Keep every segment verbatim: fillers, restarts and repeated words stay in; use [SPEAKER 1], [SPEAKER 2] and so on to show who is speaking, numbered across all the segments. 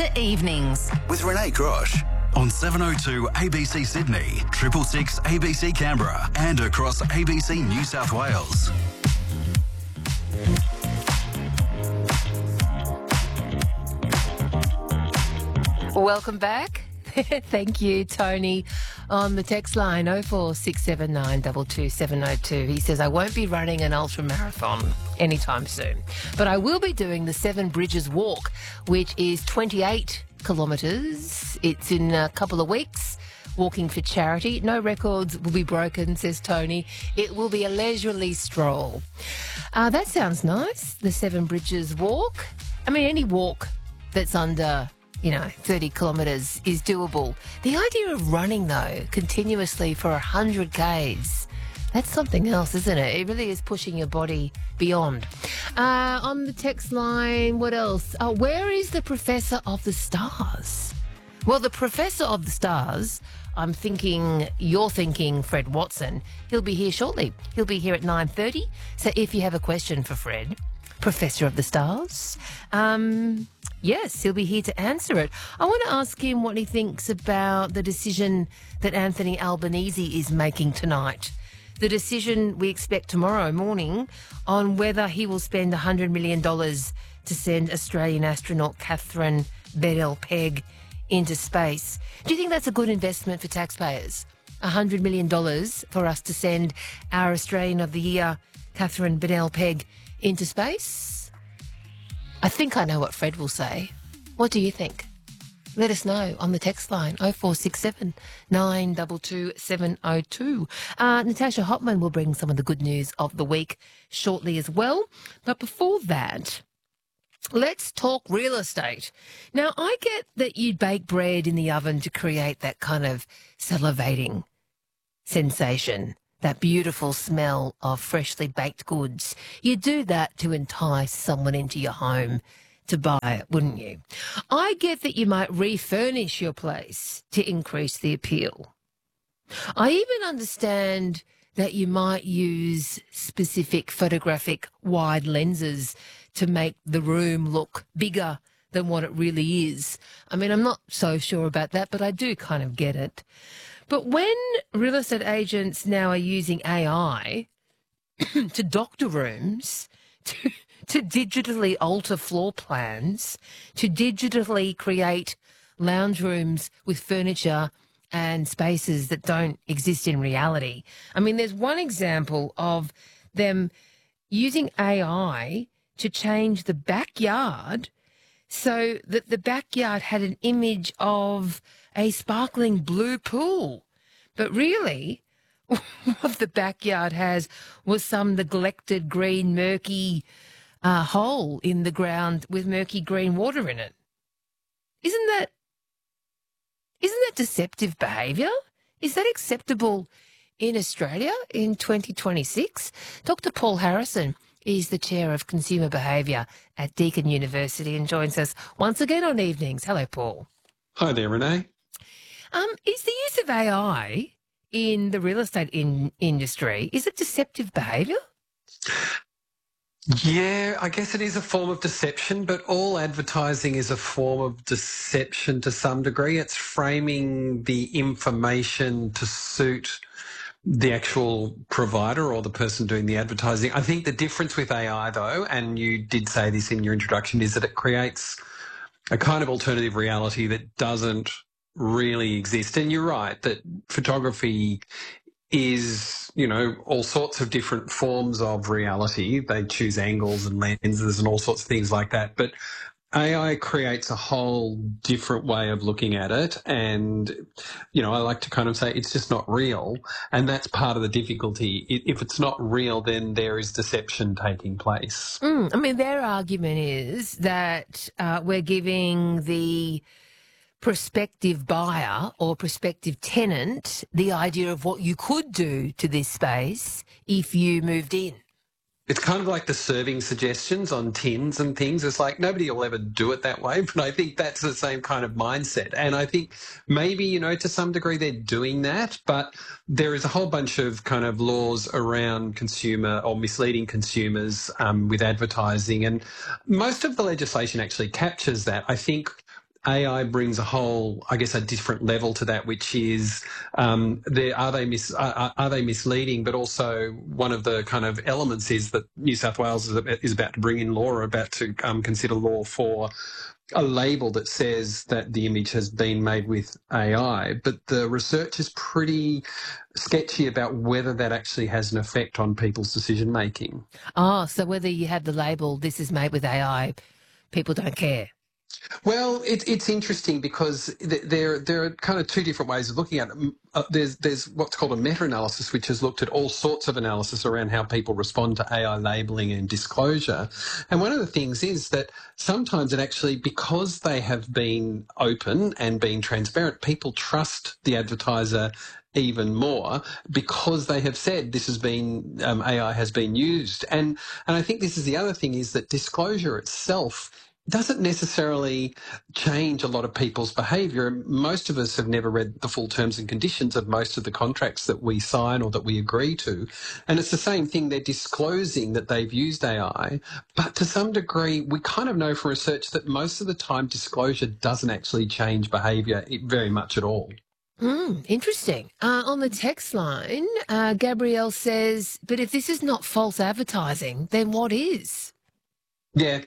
[SPEAKER 1] to Evenings
[SPEAKER 2] with Renee Grosh on seven oh two A B C Sydney, triple six A B C Canberra, and across A B C New South Wales.
[SPEAKER 3] Welcome back. Thank you, Tony, on the text line oh four six seven nine two two seven oh two. He says, I won't be running an ultra marathon anytime soon, but I will be doing the Seven Bridges Walk, which is twenty-eight kilometres. It's in a couple of weeks. Walking for charity. No records will be broken, says Tony. It will be a leisurely stroll. Uh, that sounds nice, the Seven Bridges Walk. I mean, any walk that's under, you know, thirty kilometres is doable. The idea of running, though, continuously for one hundred kays, that's something else, isn't it? It really is pushing your body beyond. Uh, on the text line, what else? Oh, where is the Professor of the Stars? Well, the Professor of the Stars, I'm thinking, you're thinking Fred Watson. He'll be here shortly. He'll be here at nine thirty. So if you have a question for Fred, Professor of the Stars, um, yes, he'll be here to answer it. I want to ask him what he thinks about the decision that Anthony Albanese is making tonight. The decision we expect tomorrow morning on whether he will spend one hundred million dollars to send Australian astronaut Catherine Bedell-Pegg into space. Do you think that's a good investment for taxpayers? one hundred million dollars for us to send our Australian of the Year, Catherine Bedell-Pegg, into space? I think I know what Fred will say. What do you think? Let us know on the text line oh four six seven nine two two seven oh two. Uh, Natasha Hotman will bring some of the good news of the week shortly as well. But before that, let's talk real estate. Now, I get that you bake bread in the oven to create that kind of salivating sensation, that beautiful smell of freshly baked goods. You do that to entice someone into your home to buy it, wouldn't you? I get that you might refurnish your place to increase the appeal. I even understand that you might use specific photographic wide lenses to make the room look bigger than what it really is. I mean, I'm not so sure about that, but I do kind of get it. But when real estate agents now are using A I to doctor rooms, to, to digitally alter floor plans, to digitally create lounge rooms with furniture and spaces that don't exist in reality. I mean, there's one example of them using A I to change the backyard so that the backyard had an image of a sparkling blue pool. But really, what the backyard has was some neglected green murky uh, hole in the ground with murky green water in it. Isn't that, isn't that deceptive behaviour? Is that acceptable in Australia in twenty twenty-six? Doctor Paul Harrison is the Chair of Consumer Behaviour at Deakin University and joins us once again on Evenings. Hello, Paul.
[SPEAKER 4] Hi there, Renee.
[SPEAKER 3] Um, is the use of A I in the real estate in- industry, is it deceptive behaviour?
[SPEAKER 4] Yeah, I guess it is a form of deception, but all advertising is a form of deception to some degree. It's framing the information to suit the actual provider or the person doing the advertising. I think the difference with A I, though, and you did say this in your introduction, is that it creates a kind of alternative reality that doesn't really exist. And you're right that photography is, you know, all sorts of different forms of reality. They choose angles and lenses and all sorts of things like that. But A I creates a whole different way of looking at it. And, you know, I like to kind of say it's just not real. And that's part of the difficulty. If it's not real, then there is deception taking place.
[SPEAKER 3] Mm, I mean, their argument is that uh, we're giving the prospective buyer or prospective tenant the idea of what you could do to this space if you moved in.
[SPEAKER 4] It's kind of like the serving suggestions on tins and things. It's like nobody will ever do it that way, but I think that's the same kind of mindset. And I think maybe, you know, to some degree they're doing that, but there is a whole bunch of kind of laws around consumer or misleading consumers um, with advertising. And most of the legislation actually captures that. I think A I brings a whole, I guess, a different level to that, which is, um, there, are they mis, are, are they misleading? But also one of the kind of elements is that New South Wales is about, is about to bring in law, or about to um, consider law for a label that says that the image has been made with A I, but the research is pretty sketchy about whether that actually has an effect on people's decision making.
[SPEAKER 3] Oh, so whether you have the label, this is made with A I, people don't care.
[SPEAKER 4] Well, it, it's interesting because th- there there are kind of two different ways of looking at it. Uh, there's there's what's called a meta-analysis, which has looked at all sorts of analysis around how people respond to A I labelling and disclosure. And one of the things is that sometimes it actually, because they have been open and been transparent, people trust the advertiser even more because they have said this has been, um, A I has been used. And, and I think this is the other thing, is that disclosure itself doesn't necessarily change a lot of people's behaviour. Most of us have never read the full terms and conditions of most of the contracts that we sign or that we agree to. And it's the same thing. They're disclosing that they've used A I, but to some degree, we kind of know from research that most of the time disclosure doesn't actually change behaviour very much at all.
[SPEAKER 3] Mm, interesting. Uh, on the text line, uh, Gabrielle says, but if this is not false advertising, then what is?
[SPEAKER 4] Yeah.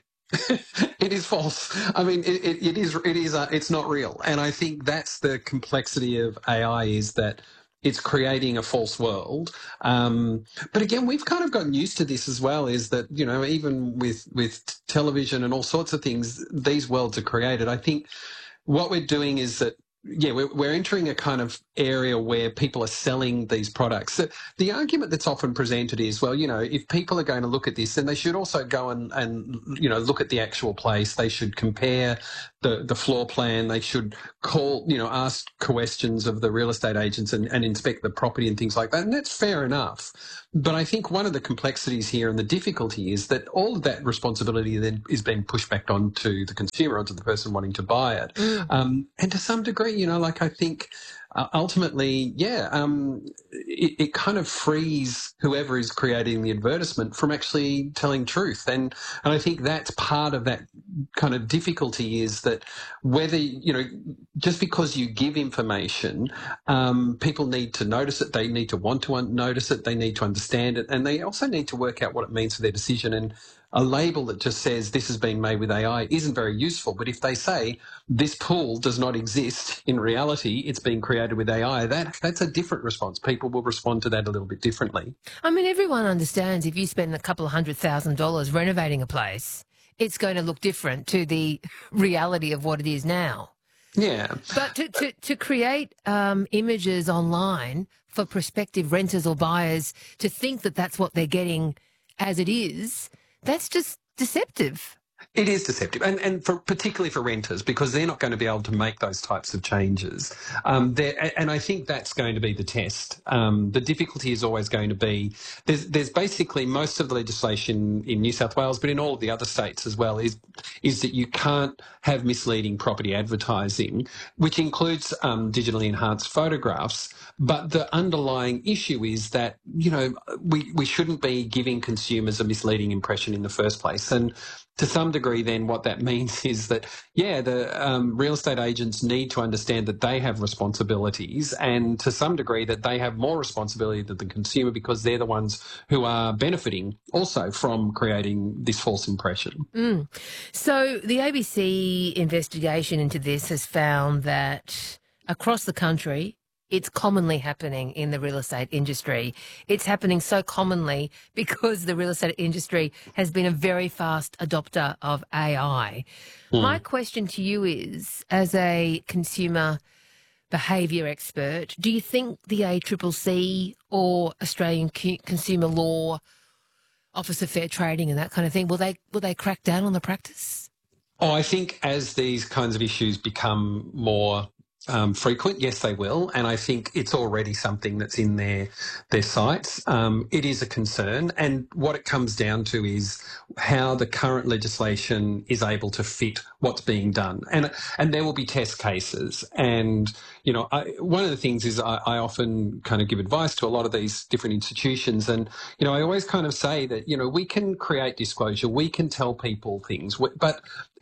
[SPEAKER 4] It is false. I mean, it, it, it is. It is. Uh, it's not real, and I think that's the complexity of A I, is that it's creating a false world. Um, but again, we've kind of gotten used to this as well. Is that, you know, even with with television and all sorts of things, these worlds are created. I think what we're doing is that, yeah, we're, we're entering a kind of area where people are selling these products. So the argument that's often presented is, well, you know, if people are going to look at this, then they should also go and, and you know, look at the actual place. They should compare the, the floor plan. They should call, you know, ask questions of the real estate agents and, and inspect the property and things like that. And that's fair enough. But I think one of the complexities here and the difficulty is that all of that responsibility then is being pushed back onto the consumer, onto the person wanting to buy it. Mm. Um, and to some degree, you know, like I think uh, ultimately, yeah, um, it, it kind of frees whoever is creating the advertisement from actually telling truth. And, and I think that's part of that kind of difficulty, is that whether, you know, just because you give information, um, people need to notice it. They need to want to un- notice it. They need to understand it. And they also need to work out what it means for their decision. And a label that just says this has been made with A I isn't very useful. But if they say this pool does not exist in reality, it's been created with A I, that that's a different response. People will respond to that a little bit differently.
[SPEAKER 3] I mean, everyone understands if you spend a couple of hundred thousand dollars renovating a place, it's going to look different to the reality of what it is now.
[SPEAKER 4] Yeah.
[SPEAKER 3] But to, to, to create um, images online for prospective renters or buyers to think that that's what they're getting as it is, that's just deceptive.
[SPEAKER 4] It is deceptive, and, and for, particularly for renters, because they're not going to be able to make those types of changes. Um, and I think that's going to be the test. Um, the difficulty is always going to be, there's, there's basically most of the legislation in New South Wales, but in all of the other states as well, is, is that you can't have misleading property advertising, which includes um, digitally enhanced photographs. But the underlying issue is that, you know, we, we shouldn't be giving consumers a misleading impression in the first place. And to some degree, then what that means is that, yeah, the um, real estate agents need to understand that they have responsibilities, and to some degree that they have more responsibility than the consumer, because they're the ones who are benefiting also from creating this false impression.
[SPEAKER 3] Mm. So the A B C investigation into this has found that across the country, it's commonly happening in the real estate industry. It's happening so commonly because the real estate industry has been a very fast adopter of A I. Mm. My question to you is, as a consumer behaviour expert, do you think the A C C C or Australian Consumer Law Office of Fair Trading and that kind of thing, will they will they crack down on the practice?
[SPEAKER 4] Oh, I think as these kinds of issues become more Um, frequent, yes, they will, and I think it's already something that's in their their sights. Um, it is a concern, and what it comes down to is how the current legislation is able to fit what's being done, and and there will be test cases. And you know, I, one of the things is I, I often kind of give advice to a lot of these different institutions, and you know, I always kind of say that, you know, we can create disclosure, we can tell people things, but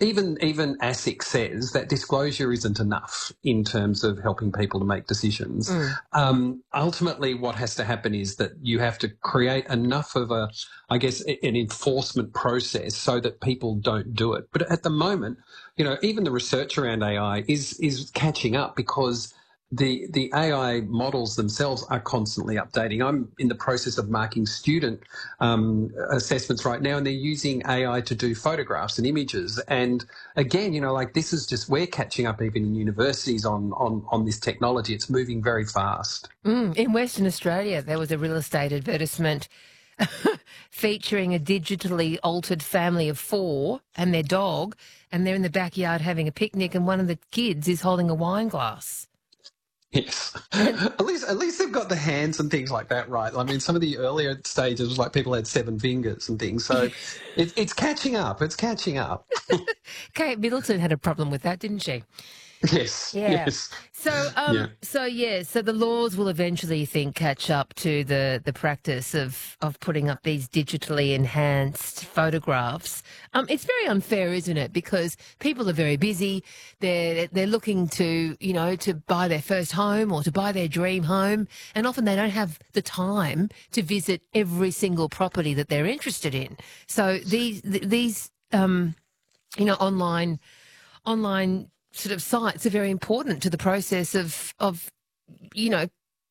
[SPEAKER 4] even even ASIC says that disclosure isn't enough in terms of helping people to make decisions.
[SPEAKER 3] Mm.
[SPEAKER 4] Um, ultimately, what has to happen is that you have to create enough of a, I guess, an enforcement process so that people don't do it. But at the moment, you know, even the research around A I is is catching up because the the A I models themselves are constantly updating. I'm in the process of marking student um, assessments right now, and they're using A I to do photographs and images. And again, you know, like this is just, we're catching up even in universities on on, on this technology. It's moving very fast.
[SPEAKER 3] Mm. In Western Australia, there was a real estate advertisement featuring a digitally altered family of four and their dog, and they're in the backyard having a picnic, and one of the kids is holding a wine glass.
[SPEAKER 4] Yes, at least at least they've got the hands and things like that right. I mean, some of the earlier stages was like people had seven fingers and things. So it, it's catching up. It's catching up.
[SPEAKER 3] Kate Middleton had a problem with that, didn't she?
[SPEAKER 4] Yes.
[SPEAKER 3] Yeah.
[SPEAKER 4] Yes.
[SPEAKER 3] So, um,
[SPEAKER 4] Yeah.
[SPEAKER 3] so yeah, so the laws will eventually, you think, catch up to the, the practice of, of putting up these digitally enhanced photographs. Um, it's very unfair, isn't it? Because people are very busy. They're they're looking to, you know, to buy their first home or to buy their dream home, and often they don't have the time to visit every single property that they're interested in. So these th- these um, you know, online online. sort of sites are very important to the process of, of you know,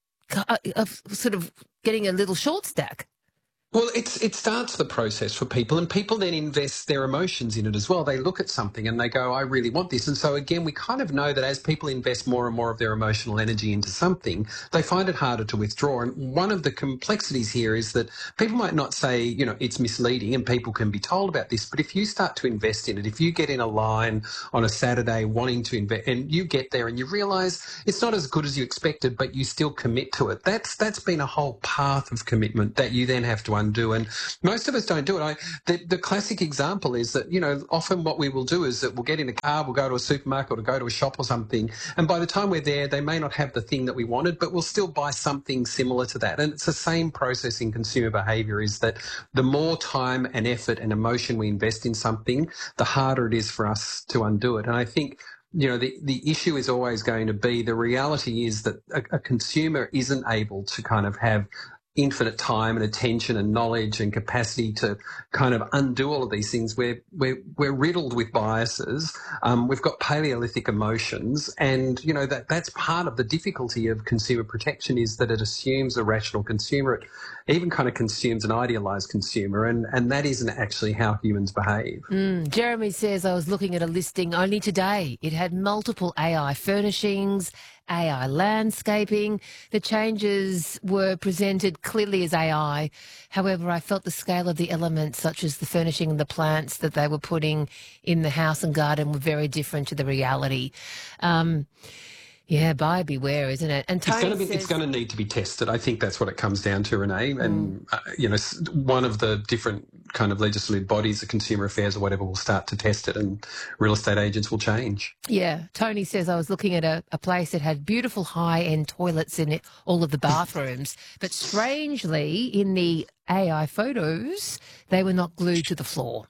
[SPEAKER 3] of sort of getting a little short stack.
[SPEAKER 4] Well, it's it starts the process for people, and people then invest their emotions in it as well. They look at something and they go, I really want this. And so, again, we kind of know that as people invest more and more of their emotional energy into something, they find it harder to withdraw. And one of the complexities here is that people might not say, you know, it's misleading, and people can be told about this. But if you start to invest in it, if you get in a line on a Saturday wanting to invest, and you get there and you realise it's not as good as you expected, but you still commit to it, that's that's been a whole path of commitment that you then have to undo, and most of us don't do it. I, the, the classic example is that, you know, often what we will do is that we'll get in a car, we'll go to a supermarket or go to a shop or something, and by the time we're there, they may not have the thing that we wanted, but we'll still buy something similar to that. And it's the same process in consumer behaviour, is that the more time and effort and emotion we invest in something, the harder it is for us to undo it. And I think, you know, the, the issue is always going to be, the reality is that a, a consumer isn't able to kind of have infinite time and attention and knowledge and capacity to kind of undo all of these things. We're, we're, we're riddled with biases. Um, we've got Paleolithic emotions, and, you know, that that's part of the difficulty of consumer protection, is that it assumes a rational consumer. It even kind of consumes an idealised consumer, and, and that isn't actually how humans behave.
[SPEAKER 3] Mm, Jeremy says, I was looking at a listing only today. It had multiple A I furnishings, A I landscaping. The changes were presented clearly as A I. However, I felt the scale of the elements, such as the furnishing and the plants that they were putting in the house and garden, were very different to the reality. Um, yeah, buyer beware, isn't it? And Tony
[SPEAKER 4] it's going to be,
[SPEAKER 3] says,
[SPEAKER 4] it's going to need to be tested. I think that's what it comes down to, Renee. And mm. uh, you know, one of the different kind of legislative bodies, the Consumer Affairs or whatever, will start to test it, and real estate agents will change.
[SPEAKER 3] Yeah, Tony says, I was looking at a, a place that had beautiful high-end toilets in it, all of the bathrooms, but strangely, in the A I photos, they were not glued to the floor.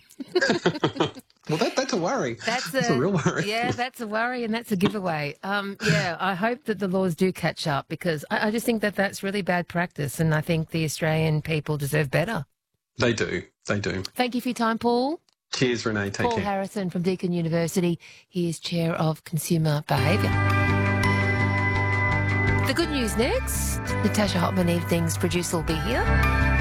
[SPEAKER 4] Well, that, that's a worry.
[SPEAKER 3] That's a,
[SPEAKER 4] that's a real worry.
[SPEAKER 3] Yeah, that's a worry, and that's a giveaway. Um, yeah, I hope that the laws do catch up, because I, I just think that that's really bad practice, and I think the Australian people deserve better. They do.
[SPEAKER 4] They do.
[SPEAKER 3] Thank you for your time, Paul.
[SPEAKER 4] Cheers, Renee. Take
[SPEAKER 3] Paul
[SPEAKER 4] care.
[SPEAKER 3] Harrison from Deakin University. He is Chair of Consumer Behaviour. The good news next. Natasha Hotman Evenings producer will be here.